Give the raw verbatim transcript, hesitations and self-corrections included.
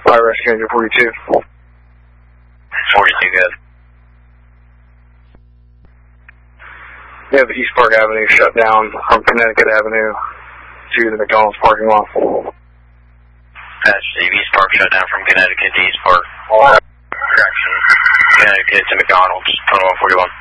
Fire rescue engine forty-two. forty-two, good. We have East Park Avenue shut down from Connecticut Avenue to the McDonald's parking lot. That's Steve. East Park shut down from Connecticut to East Park. Traction, Connecticut to McDonald's, twenty-one forty-one.